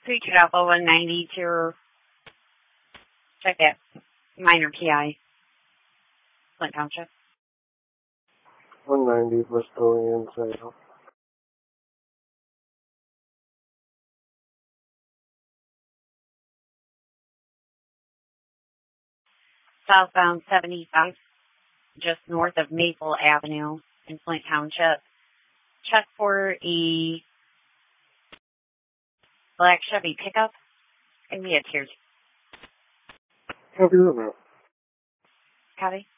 Featured Alpha 190 to check it. Minor PI. Flint Township. 190 Bristolian sale. Southbound 75, just north of Maple Avenue in Flint Township. Check for a black Chevy pickup. It's going to be a tier 2. Copy that now. Copy.